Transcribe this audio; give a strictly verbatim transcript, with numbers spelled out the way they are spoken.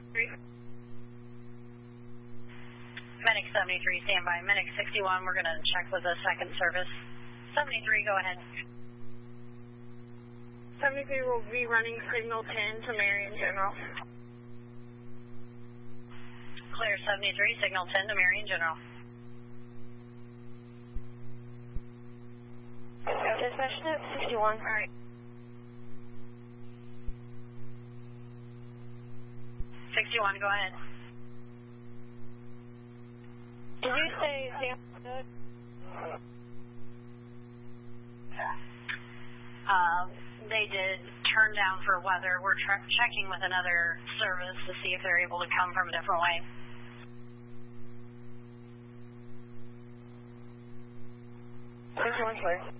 Medic seventy-three, stand by. Medic sixty-one, we're going to check with the second service. seventy-three, go ahead. seventy-three will be running signal ten to Marion General. Clear seventy-three, signal ten to Marion General. Dispatch note sixty-one. All right. sixty-one, go ahead. Did you say Sam? Uh, they did turn down for weather. We're checking with another service to see if they're able to come from a different way. sixty-one, clear.